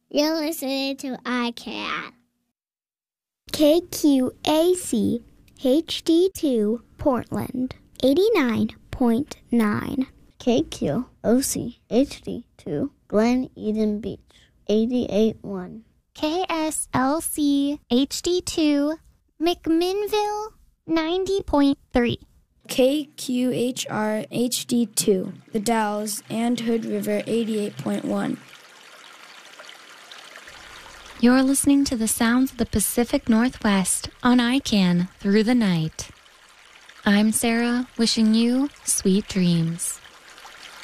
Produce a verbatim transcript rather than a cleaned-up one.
You're listening to I Can. K Q A C H D two Portland, eighty-nine point nine. K Q O C H D two Glen Eden Beach, eighty-eight point one. K S L C H D two McMinnville, ninety point three. K Q H R H D two The Dalles and Hood River, eighty-eight point one. You're listening to the sounds of the Pacific Northwest on I CAN through the night. I'm Sarah, wishing you sweet dreams.